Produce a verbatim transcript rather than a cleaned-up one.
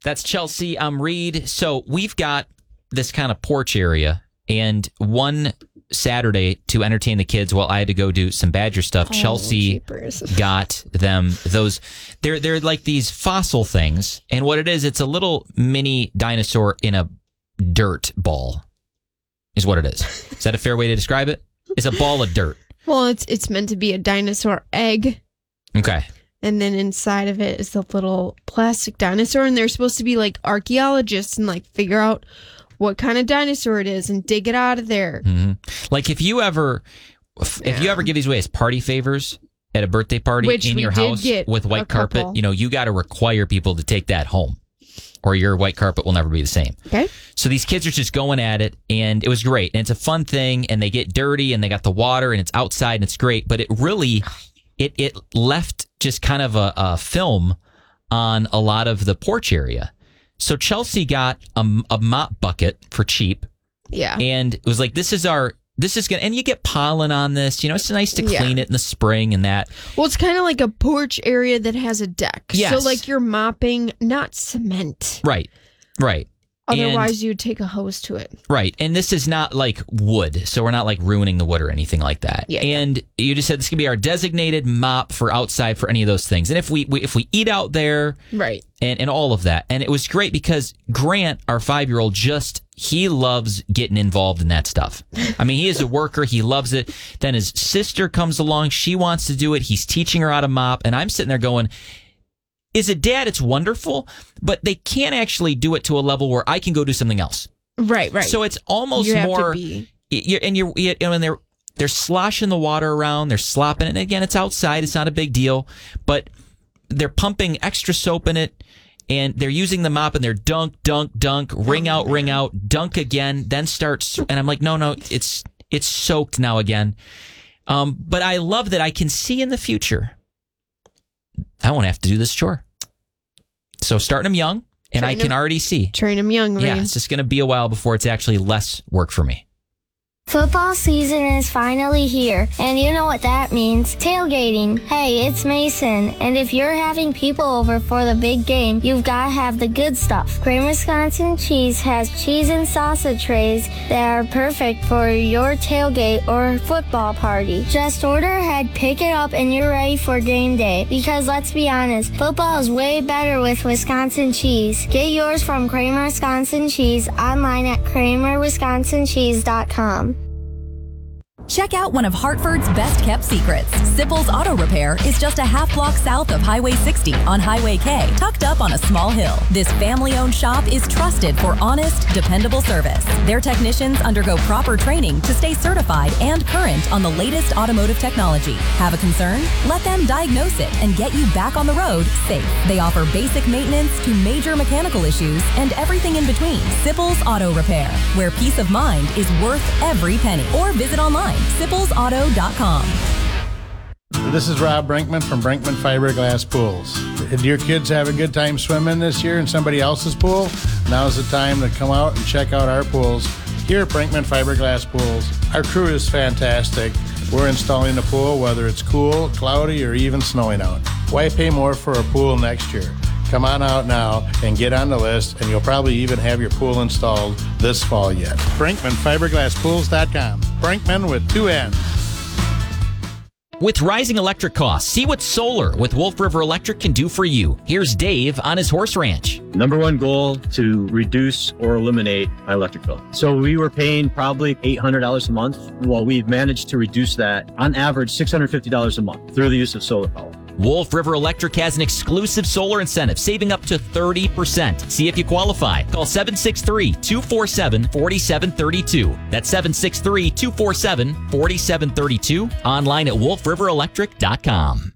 That's Chelsea. I'm Reed. So we've got this kind of porch area, and one Saturday to entertain the kids while I had to go do some Badger stuff, oh, Chelsea got them those. They're they're like these fossil things, and what it is, it's a little mini dinosaur in a dirt ball, is what it is. Is that a fair way to describe it? It's a ball of dirt. Well, it's it's meant to be a dinosaur egg. Okay. And then inside of it is the little plastic dinosaur, and they're supposed to be like archaeologists and like figure out what kind of dinosaur it is and dig it out of there. Mm-hmm. Like if you ever, if yeah. you ever give these away as party favors at a birthday party Which in your house with white carpet, you know, you got to require people to take that home, or your white carpet will never be the same. Okay. So these kids are just going at it, and it was great. And it's a fun thing, and they get dirty, and they got the water, and it's outside, and it's great. But it really, it it left just kind of a, a film on a lot of the porch area. So Chelsea got a, a mop bucket for cheap. Yeah. And it was like, this is our, this is going to, and you get pollen on this. You know, it's nice to clean yeah. it in the spring and that. Well, it's kind of like a porch area that has a deck. Yes. So like you're mopping, not cement. Right. Right. Otherwise, and, you'd take a hose to it. Right. And this is not like wood. So we're not like ruining the wood or anything like that. Yeah. And you just said this could be our designated mop for outside for any of those things. And if we, we if we eat out there. Right. And, and all of that. And it was great because Grant, our five-year-old, just, he loves getting involved in that stuff. I mean, he is a worker. He loves it. Then his sister comes along. She wants to do it. He's teaching her how to mop. And I'm sitting there going, as a dad, it's wonderful, but they can't actually do it to a level where I can go do something else. Right, right. So it's almost you have more, to be. you're, and you're, you know, and they're they're sloshing the water around, they're slopping it. And again, it's outside, it's not a big deal, but they're pumping extra soap in it, and they're using the mop, and they're dunk, dunk, dunk, ring out, ring out, dunk again, then starts. And I'm like, no, no, it's it's soaked now again. Um, but I love that I can see in the future, I won't have to do this chore. So starting them young, and Train I can them, already see. Train them young, right? Yeah, it's just going to be a while before it's actually less work for me. Football season is finally here, and you know what that means. Tailgating. Hey, it's Mason, and if you're having people over for the big game, you've got to have the good stuff. Kramer Wisconsin Cheese has cheese and salsa trays that are perfect for your tailgate or football party. Just order ahead, pick it up, and you're ready for game day. Because let's be honest, football is way better with Wisconsin cheese. Get yours from Kramer Wisconsin Cheese online at kramer wisconsin cheese dot com. Check out one of Hartford's best-kept secrets. Sipple's Auto Repair is just a half block south of Highway sixty on Highway K, tucked up on a small hill. This family-owned shop is trusted for honest, dependable service. Their technicians undergo proper training to stay certified and current on the latest automotive technology. Have a concern? Let them diagnose it and get you back on the road safe. They offer basic maintenance to major mechanical issues and everything in between. Sipple's Auto Repair, where peace of mind is worth every penny. Or visit online. Sipples Auto dot com. This is Rob Brinkman from Brinkman Fiberglass Pools. Did your kids have a good time swimming this year in somebody else's pool? Now's the time to come out and check out our pools here at Brinkman Fiberglass Pools. Our crew is fantastic. We're installing the pool whether it's cool, cloudy, or even snowing out. Why pay more for a pool next year? Come on out now and get on the list, and you'll probably even have your pool installed this fall yet. Brinkman Fiberglass Pools dot com. Brinkman with two N's. With rising electric costs, see what solar with Wolf River Electric can do for you. Here's Dave on his horse ranch. Number one goal, to reduce or eliminate my electric bill. So we were paying probably eight hundred dollars a month. Well, we've managed to reduce that on average six hundred fifty dollars a month through the use of solar power. Wolf River Electric has an exclusive solar incentive, saving up to thirty percent. See if you qualify. Call seven six three, two four seven, four seven three two. That's seven six three, two four seven, four seven three two. Online at wolf river electric dot com.